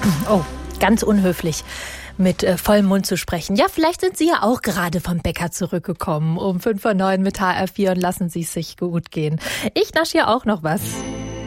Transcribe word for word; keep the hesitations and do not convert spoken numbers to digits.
Oh, ganz unhöflich, mit äh, vollem Mund zu sprechen. Ja, vielleicht sind Sie ja auch gerade vom Bäcker zurückgekommen um fünf vor neun mit H R vier und lassen Sie es sich gut gehen. Ich nasche ja auch noch was.